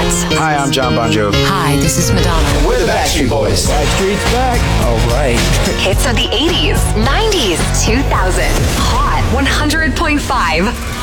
hot. Hi, I'm John Bon Jovi. Hi, this is Madonna. We're the Backstreet Boys. Backstreet's back. All right. Hits of the 80s, 90s, 2000. Hot 100.5.